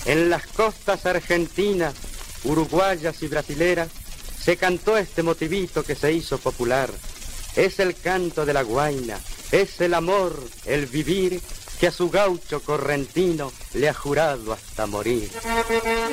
En las costas argentinas, uruguayas y brasileras, se cantó este motivito que se hizo popular. Es el canto de la guaina, es el amor, el vivir, que a su gaucho correntino le ha jurado hasta morir.